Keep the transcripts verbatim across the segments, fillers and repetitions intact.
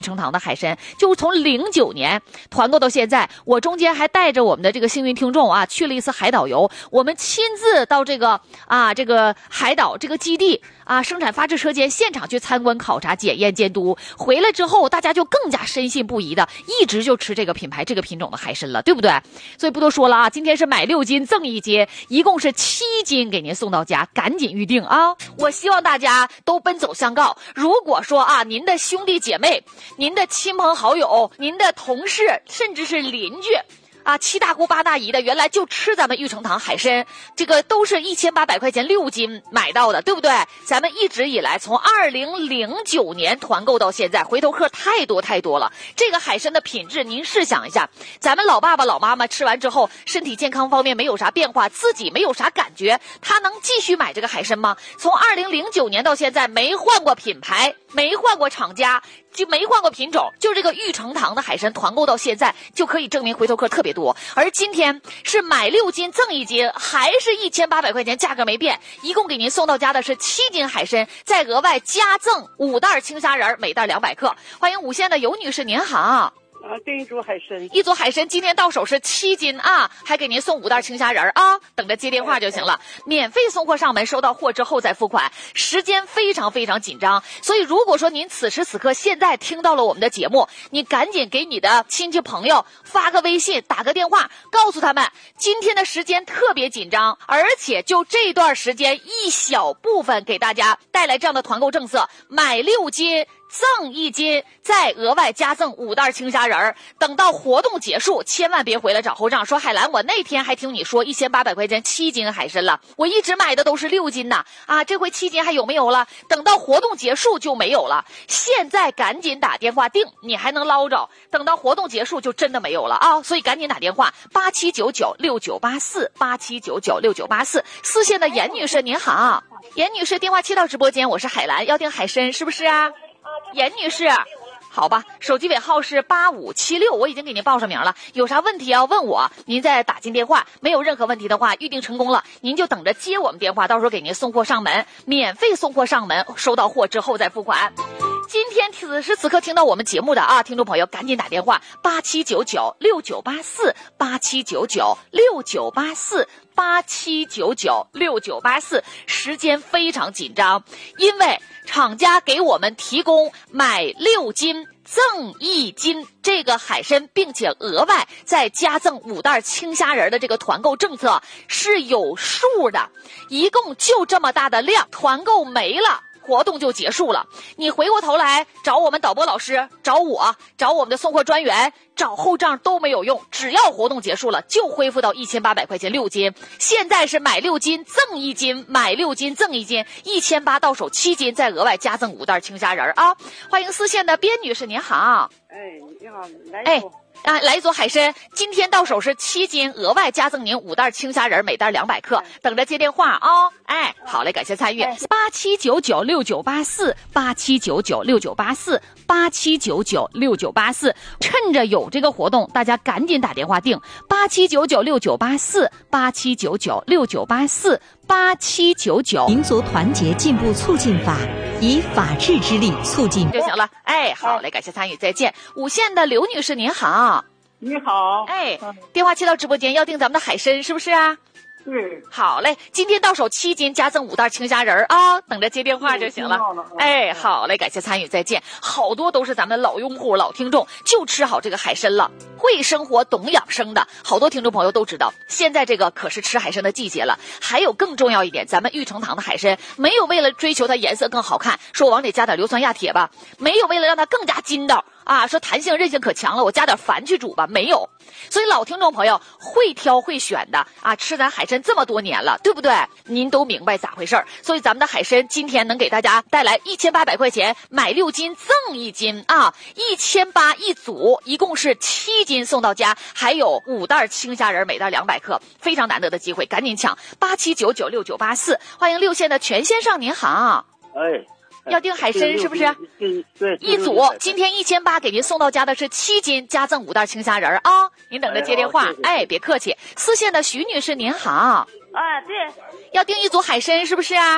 成堂的海参就从零九年团购到现在，我中间还带着我们的这个幸运听众啊去了一次海岛游，我们亲自到这个啊这个海岛这个基地啊生产发制车间现场去参观考察检验监督，回来之后大家就更加深信不疑的一直就吃这个品牌这个品种的海参了，对不对？所以不多说了啊，今天是买六斤赠一斤，一共是七斤给您送到家，赶紧预定啊！我希望大家都奔走相告，如果说啊您的兄弟姐妹、您的亲朋好友、您的同事，甚至是邻居啊，七大姑八大姨的，原来就吃咱们玉成堂海参，这个都是一千八百块钱六斤买到的，对不对？咱们一直以来从二零零九年团购到现在，回头客太多太多了。这个海参的品质，您试想一下，咱们老爸爸老妈妈吃完之后，身体健康方面没有啥变化，自己没有啥感觉，他能继续买这个海参吗？从二零零九年到现在，没换过品牌，没换过厂家，就没换过品种，就这个玉成堂的海参团购到现在，就可以证明回头客特别多。而今天是买六斤赠一斤，还是一千八百块钱，价格没变，一共给您送到家的是七斤海参，再额外加赠五袋青虾仁，每袋两百克。欢迎五线的尤女士，您好。 啊，订一组海参， 一组海参今天到手是七斤啊，还给您送五袋青虾仁啊，等着接电话就行了，免费送货上门，收到货之后再付款，时间非常非常紧张，所以如果说您此时此刻现在听到了我们的节目，你赶紧给你的亲戚朋友发个微信，打个电话，告诉他们今天的时间特别紧张，而且就这段时间一小部分给大家带来这样的团购政策，买六斤赠一斤，再额外加赠五袋青虾仁儿。等到活动结束，千万别回来找后账，说海兰，我那天还听你说一千八百块钱七斤海参了，我一直买的都是六斤呐，啊，这回七斤还有没有了？等到活动结束就没有了。现在赶紧打电话订，你还能捞着，等到活动结束就真的没有了啊！所以赶紧打电话八七九九六九八四八七九九六九八四。四线的严女士您好，严女士电话切到直播间，我是海兰，要订海参是不是啊？严女士，好吧，手机尾号是八五七六，我已经给您报上名了，有啥问题要问我，您再打进电话，没有任何问题的话，预定成功了，您就等着接我们电话，到时候给您送货上门，免费送货上门，收到货之后再付款。今天此时此刻听到我们节目的啊，听众朋友赶紧打电话八七九九六九八四八七九九六九八四八七九九六九八四，时间非常紧张，因为厂家给我们提供买六斤赠一斤这个海参，并且额外再加赠五袋青虾仁的这个团购政策是有数的，一共就这么大的量，团购没了，活动就结束了。你回过头来找我们导播老师，找我，找我们的送货专员，找后账都没有用，只要活动结束了就恢复到一千八百块钱六斤。现在是买六斤赠一斤，买六斤赠一斤，一千八到手七斤，再额外加赠五袋青虾仁啊！欢迎四线的边女士您好。 哎，你好，来哎啊，来一组海参，今天到手是七斤，额外加赠您五袋青虾仁，每袋两百克，等着接电话啊、哦！哎，好嘞，感谢参与。八七九九六九八四，八七九九六九八四，八七九九六九八四，趁着有这个活动，大家赶紧打电话订八七九九六九八四，八七九九六九八四，八七九九。 民族团结进步促进法，以法治之力促进就行了。哎，好嘞，感谢参与，再见。五线的刘女士您好。 你好， 哎，电话接到直播间，要订咱们的海参是不是啊？ 对， 好嘞，今天到手七斤，加赠五袋青虾仁啊、哦，等着接电话就行了。哎，好嘞，感谢参与，再见。好多都是咱们的老用户、老听众，就吃好这个海参了。会生活、懂养生的好多听众朋友都知道，现在这个可是吃海参的季节了。还有更重要一点，咱们玉成堂的海参没有为了追求它颜色更好看，说往里加点硫酸亚铁吧，没有为了让它更加筋道啊，说弹性韧性可强了，我加点矾去煮吧，没有。所以老听众朋友会挑会选的啊，吃咱海参这么多年了，对不对？您都明白咋回事儿。所以咱们的海参今天能给大家带来一千八百块钱，买六斤赠一斤啊，一千八一组，一共是七斤送到家，还有五袋青虾仁，每袋两百克，非常难得的机会，赶紧抢八七九九六九八四。欢迎六线的全先生您好。 哎。 要订海参是不是？ 对， 一组今天一千八给您送到家的是七斤，加赠五袋青虾仁啊！您等着接电话，哎，别客气。四线的徐女士您好。 啊，对。 要订一组海参是不是啊？ 啊，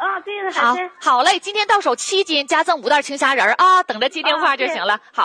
啊，对了， 好海参。 好嘞，今天到手七斤，加赠五袋青虾仁儿啊，等着接电话就行了。好。